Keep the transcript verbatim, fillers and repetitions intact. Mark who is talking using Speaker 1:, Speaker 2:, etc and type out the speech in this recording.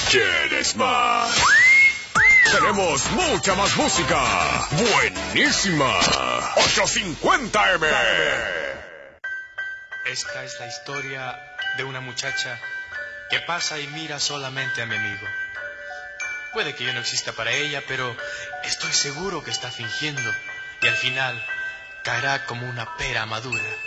Speaker 1: ¿Quieres más? Tenemos mucha más música. Buenísima. ochocientos cincuenta eme.
Speaker 2: Esta es la historia de una muchacha que pasa y mira solamente a mi amigo. Puede que yo no exista para ella, pero estoy seguro que está fingiendo y al final caerá como una pera madura.